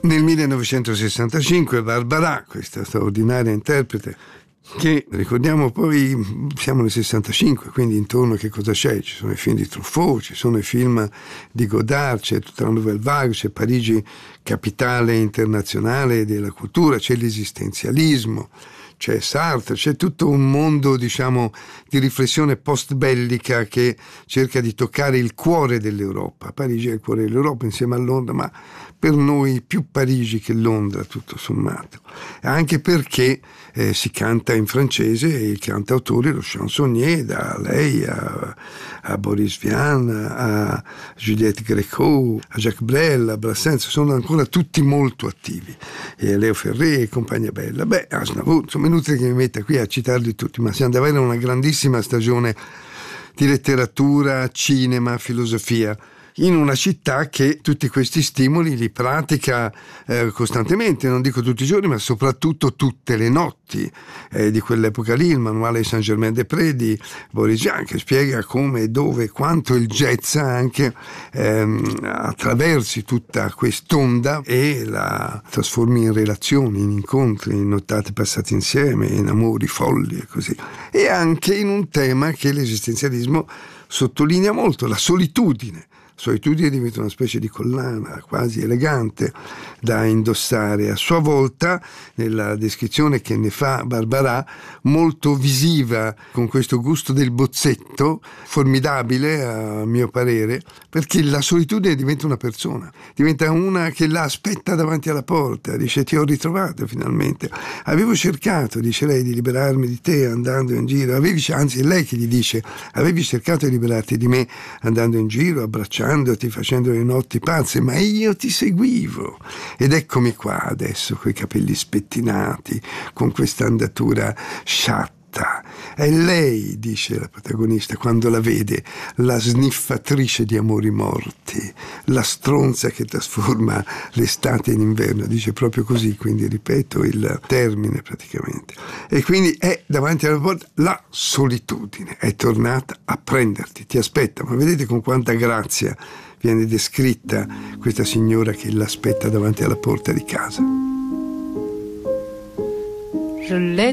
Nel 1965 Barbara, questa straordinaria interprete, che ricordiamo poi siamo nel 65, quindi intorno a che cosa c'è? Ci sono i film di Truffaut, ci sono i film di Godard, c'è tutta la Nouvelle Vague, c'è Parigi capitale internazionale della cultura, c'è l'esistenzialismo, c'è Sartre, c'è tutto un mondo, diciamo, di riflessione post-bellica che cerca di toccare il cuore dell'Europa. Parigi è il cuore dell'Europa insieme a Londra, ma per noi più Parigi che Londra, tutto sommato. Anche perché si canta in francese e il cantautore, lo chansonnier, da lei a Boris Vian, a Juliette Gréco, a Jacques Brel, a Brassens, sono ancora tutti molto attivi. E Leo Ferré e compagnia bella. Aznavour, insomma, inutile che mi metta qui a citarli tutti, ma siamo davvero una grandissima stagione di letteratura, cinema, filosofia, in una città che tutti questi stimoli li pratica costantemente, non dico tutti i giorni, ma soprattutto tutte le notti di quell'epoca lì. Il manuale Saint-Germain-des-Prés di Boris Vian, che spiega come, dove e quanto il jazz anche attraversi tutta quest'onda e la trasformi in relazioni, in incontri, in nottate passate insieme, in amori folli e così. E anche in un tema che l'esistenzialismo sottolinea molto, la solitudine. Solitudine diventa una specie di collana quasi elegante da indossare, a sua volta, nella descrizione che ne fa Barbara, molto visiva, con questo gusto del bozzetto, formidabile a mio parere, perché la solitudine diventa una persona, diventa una che la aspetta davanti alla porta, dice: ti ho ritrovato finalmente, avevo cercato, dice lei, di liberarmi di te andando in giro, anzi è lei che gli dice: avevi cercato di liberarti di me andando in giro, abbracciandoti, facendo le notti pazze, ma io ti seguivo ed eccomi qua adesso coi capelli spettinati, con questa andatura sciatta. È lei, dice la protagonista, quando la vede, la sniffatrice di amori morti, la stronza che trasforma l'estate in inverno, dice proprio così, quindi ripeto il termine praticamente. E quindi è davanti alla porta la solitudine, è tornata a prenderti, ti aspetta, ma vedete con quanta grazia viene descritta questa signora che l'aspetta davanti alla porta di casa.